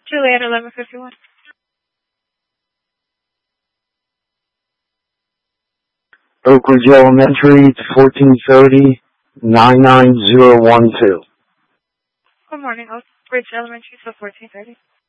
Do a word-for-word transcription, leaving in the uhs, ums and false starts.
Juliet, eleven fifty-one. Oak Ridge Elementary, fourteen thirty, nine nine zero one two. Good morning, Oak Ridge Elementary, so fourteen thirty.